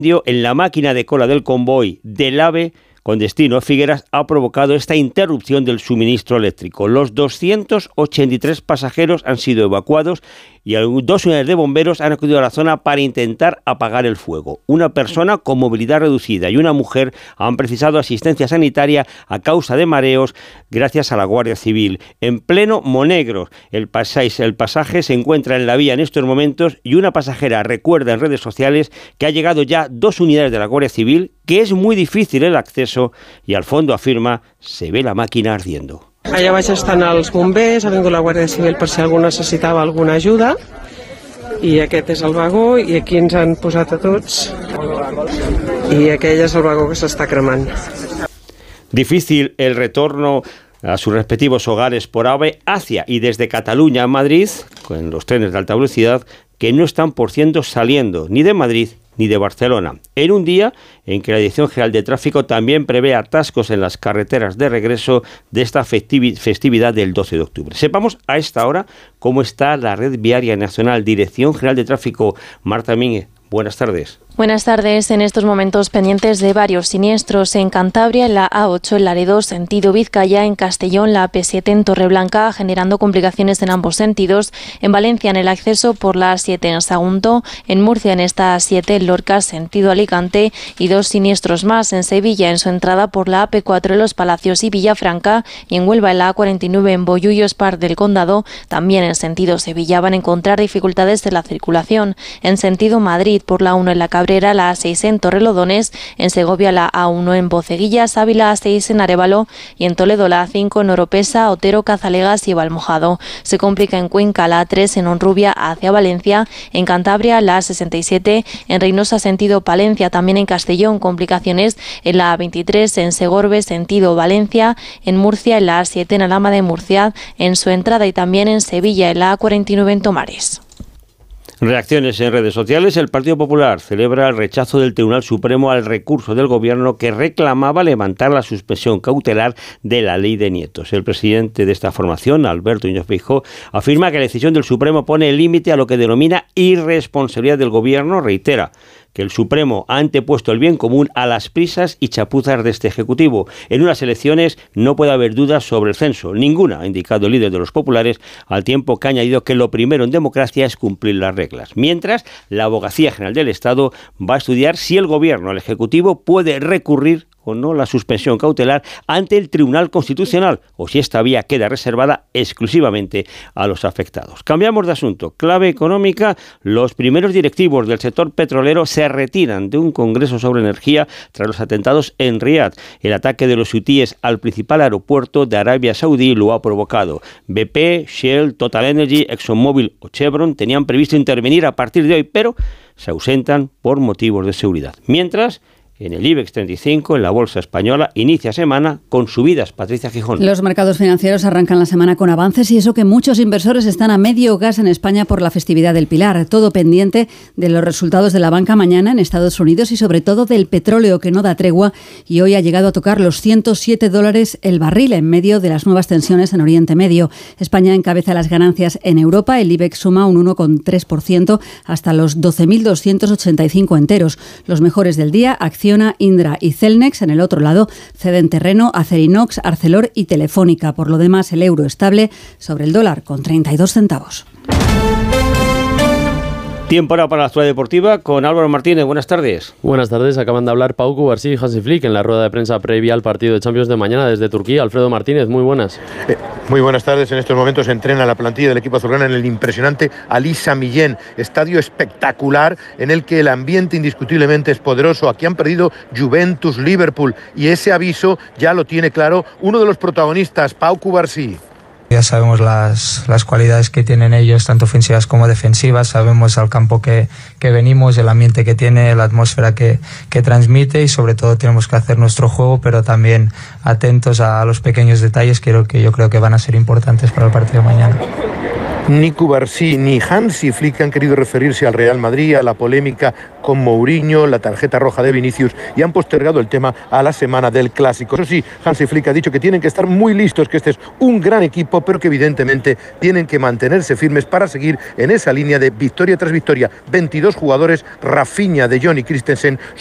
en la máquina de cola del convoy del AVE con destino a Figueras ha provocado esta interrupción del suministro eléctrico. Los 283 pasajeros han sido evacuados y 2 unidades de bomberos han acudido a la zona para intentar apagar el fuego. Una persona con movilidad reducida y una mujer han precisado asistencia sanitaria a causa de mareos gracias a la Guardia Civil. En pleno Monegros, el pasaje se encuentra en la vía en estos momentos y una pasajera recuerda en redes sociales que ha llegado ya 2 unidades de la Guardia Civil, que es muy difícil el acceso y al fondo afirma se ve la máquina ardiendo. Allà baix estan els bombers, ha vingut la Guàrdia Civil per si algú necessitava alguna ajuda i aquest és el vagó i aquí ens han posat a tots i aquell és el vagó que s'està cremant. Difícil el retorno a sus respectivos hogares por AVE hacia y desde Cataluña a Madrid, con los trenes de alta velocidad que no están por ciento saliendo ni de Madrid ni de Barcelona, en un día en que la Dirección General de Tráfico también prevé atascos en las carreteras de regreso de esta festividad del 12 de octubre. Sepamos a esta hora cómo está la red viaria nacional. Dirección General de Tráfico, Marta Mínguez, buenas tardes. Buenas tardes. En estos momentos pendientes de varios siniestros en Cantabria, en la A8 en Laredo, sentido Vizcaya, en Castellón, la AP7 en Torreblanca, generando complicaciones en ambos sentidos. En Valencia, en el acceso por la A7 en Sagunto, en Murcia, en esta A7 en Lorca, sentido Alicante, y 2 siniestros más en Sevilla, en su entrada por la AP4 en Los Palacios y Villafranca, y en Huelva, en la A49 en Bollullo, Espar del Condado, también en sentido Sevilla. Van a encontrar dificultades de la circulación. En sentido Madrid, por la 1 en la Cabrera, la A6 en Torrelodones, en Segovia la A1 en Boceguillas, Ávila A6 en Arévalo y en Toledo la A5 en Oropesa, Otero, Cazalegas y Valmojado. Se complica en Cuenca la A3 en Honrubia hacia Valencia, en Cantabria la A67 en Reynosa sentido Palencia, también en Castellón complicaciones en la A23 en Segorbe sentido Valencia, en Murcia en la A7 en Alhama de Murcia, en su entrada y también en Sevilla en la A49 en Tomares. Reacciones en redes sociales. El Partido Popular celebra el rechazo del Tribunal Supremo al recurso del Gobierno que reclamaba levantar la suspensión cautelar de la ley de nietos. El presidente de esta formación, Alberto Núñez Feijóo, afirma que la decisión del Supremo pone límite a lo que denomina irresponsabilidad del Gobierno. Reitera que el Supremo ha antepuesto el bien común a las prisas y chapuzas de este Ejecutivo. En unas elecciones no puede haber dudas sobre el censo, ninguna, ha indicado el líder de los populares, al tiempo que ha añadido que lo primero en democracia es cumplir las reglas. Mientras, la Abogacía General del Estado va a estudiar si el Gobierno, el Ejecutivo, puede recurrir o no la suspensión cautelar ante el Tribunal Constitucional o si esta vía queda reservada exclusivamente a los afectados. Cambiamos de asunto. Clave económica. Los primeros directivos del sector petrolero se retiran de un congreso sobre energía tras los atentados en Riad. El ataque de los hutíes al principal aeropuerto de Arabia Saudí lo ha provocado. BP, Shell, Total Energy, ExxonMobil o Chevron tenían previsto intervenir a partir de hoy, pero se ausentan por motivos de seguridad. Mientras, en el IBEX 35, en la Bolsa Española, inicia semana con subidas. Patricia Gijón. Los mercados financieros arrancan la semana con avances y eso que muchos inversores están a medio gas en España por la festividad del Pilar. Todo pendiente de los resultados de la banca mañana en Estados Unidos y sobre todo del petróleo que no da tregua y hoy ha llegado a tocar los $107 el barril en medio de las nuevas tensiones en Oriente Medio. España encabeza las ganancias en Europa. El IBEX suma un 1,3% hasta los 12.285 enteros. Los mejores del día, Acciona, Indra y Celnex. En el otro lado ceden terreno Acerinox, Arcelor y Telefónica. Por lo demás, el euro estable sobre el dólar con 32 centavos. Tiempo ahora para la actualidad deportiva con Álvaro Martínez. Buenas tardes. Buenas tardes. Acaban de hablar Pau Cubarsí y Hansi Flick en la rueda de prensa previa al partido de Champions de mañana desde Turquía. Alfredo Martínez, muy buenas. Muy buenas tardes. En estos momentos se entrena la plantilla del equipo azulgrana en el impresionante Ali Sami Yen, estadio espectacular en el que el ambiente indiscutiblemente es poderoso. Aquí han perdido Juventus, Liverpool y ese aviso ya lo tiene claro uno de los protagonistas, Pau Cubarsí. Ya sabemos las cualidades que tienen ellos, tanto ofensivas como defensivas. Sabemos al campo que venimos, el ambiente que tiene, la atmósfera que transmite y sobre todo tenemos que hacer nuestro juego, pero también atentos a los pequeños detalles que yo creo que van a ser importantes para el partido de mañana. Ni Cubarsí ni Hansi Flick han querido referirse al Real Madrid, a la polémica con Mourinho, la tarjeta roja de Vinicius, y han postergado el tema a la semana del Clásico. Eso sí, Hansi Flick ha dicho que tienen que estar muy listos, que este es un gran equipo, pero que evidentemente tienen que mantenerse firmes para seguir en esa línea de victoria tras victoria. 22 jugadores, Rafinha, De Jong y Christensen